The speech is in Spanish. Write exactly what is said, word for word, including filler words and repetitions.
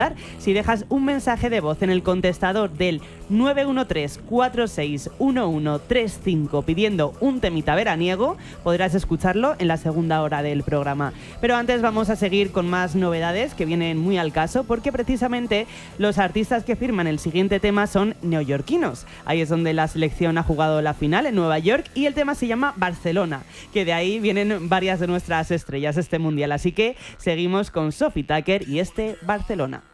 si dejas un mensaje de voz en el contestador del nueve uno tres, cuatro seis uno uno tres cinco pidiendo un temita veraniego, podrás escucharlo en la segunda hora del programa. Pero antes vamos a seguir con más novedades que vienen muy al caso, porque precisamente los artistas que firman el siguiente tema son neoyorquinos. Ahí es donde la selección ha jugado la final en Nueva York y el tema se llama Barcelona, que de ahí vienen varias de nuestras estrellas este mundial. Así que seguimos con Sophie Tucker y este Barcelona.